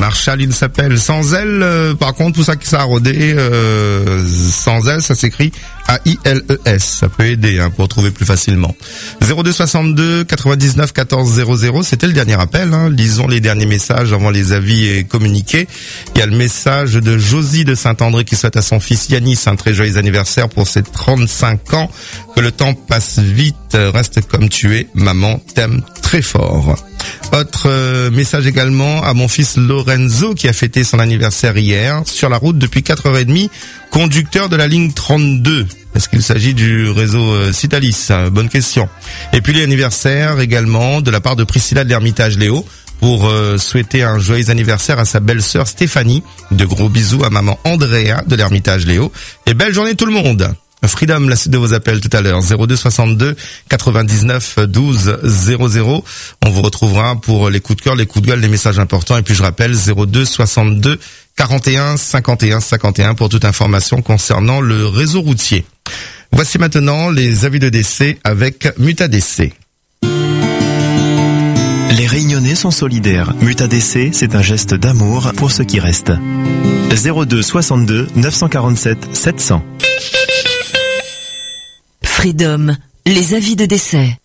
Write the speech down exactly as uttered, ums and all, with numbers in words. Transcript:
Marshall, il s'appelle. Sans elle, euh, par contre, tout ça qui ça a rodé, euh, sans elle, ça s'écrit A I L E S. Ça peut aider hein, pour trouver plus facilement. zéro deux soixante-deux quatre-vingt-dix-neuf quatorze zéro zéro, c'était le dernier appel. Hein. Lisons les derniers messages avant les avis et communiqués. Il y a le message de Josie de Saint-André qui souhaite à son fils Yanis un très joyeux anniversaire pour ses trente-cinq ans. Que le temps passe vite, reste comme tu es, maman t'aime très fort. Autre euh, message également à mon fils Lorenzo qui a fêté son anniversaire hier, sur la route depuis quatre heures trente, conducteur de la ligne trente-deux. Est-ce qu'il s'agit du réseau euh, Citalis? Bonne question. Et puis l'anniversaire également de la part de Priscilla de l'Ermitage Léo pour euh, souhaiter un joyeux anniversaire à sa belle-sœur Stéphanie. De gros bisous à maman Andrea de l'Ermitage Léo. Et belle journée tout le monde. Freedom, la suite de vos appels tout à l'heure, zéro deux soixante-deux quatre-vingt-dix-neuf douze zéro zéro. On vous retrouvera pour les coups de cœur, les coups de gueule, les messages importants. Et puis je rappelle, zéro deux soixante-deux quarante et un cinquante et un cinquante et un pour toute information concernant le réseau routier. Voici maintenant les avis de décès avec Mutadc. Les Réunionnais sont solidaires. Mutadc, c'est un geste d'amour pour ceux qui restent. zéro deux soixante-deux neuf cent quarante-sept sept cents. Freedom, les avis de décès.